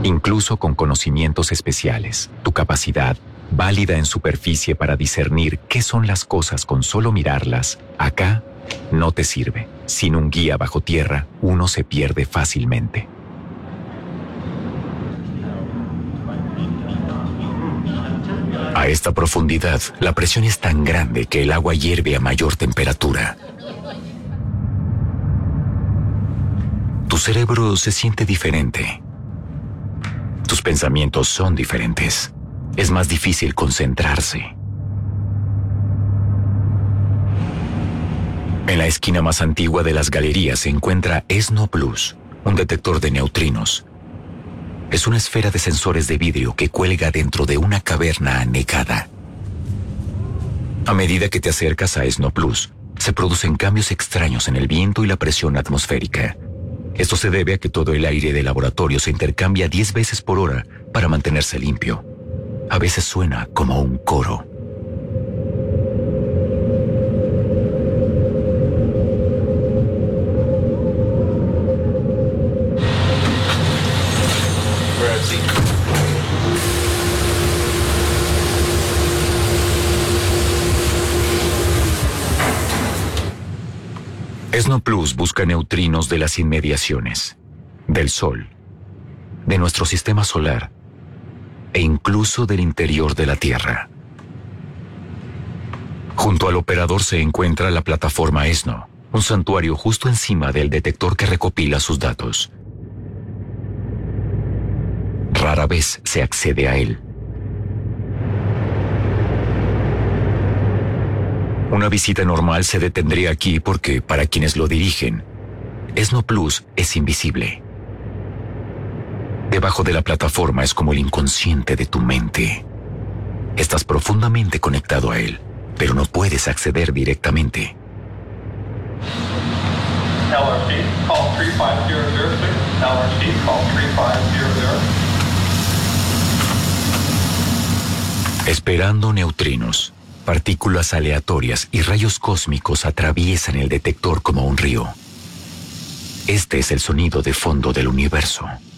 Incluso con conocimientos especiales, tu capacidad, válida en superficie para discernir qué son las cosas con solo mirarlas, acá no te sirve. Sin un guía bajo tierra, uno se pierde fácilmente. A esta profundidad, la presión es tan grande que el agua hierve a mayor temperatura. Tu cerebro se siente diferente. Tus pensamientos son diferentes. Es más difícil concentrarse. En la esquina más antigua de las galerías se encuentra ESNO Plus, un detector de neutrinos. Es una esfera de sensores de vidrio que cuelga dentro de una caverna anegada. A medida que te acercas a ESNO Plus, se producen cambios extraños en el viento y la presión atmosférica. Esto se debe a que todo el aire del laboratorio se intercambia 10 veces por hora para mantenerse limpio. A veces suena como un coro. ESNO Plus busca neutrinos de las inmediaciones, del Sol, de nuestro sistema solar e incluso del interior de la Tierra. Junto al operador se encuentra la plataforma ESNO, un santuario justo encima del detector que recopila sus datos. Rara vez se accede a él. Una visita normal se detendría aquí porque, para quienes lo dirigen, ESNO Plus es invisible. Debajo de la plataforma es como el inconsciente de tu mente. Estás profundamente conectado a él, pero no puedes acceder directamente. LRC, call 35006. LRC, call 3500. Esperando neutrinos. Partículas aleatorias y rayos cósmicos atraviesan el detector como un río. Este es el sonido de fondo del universo.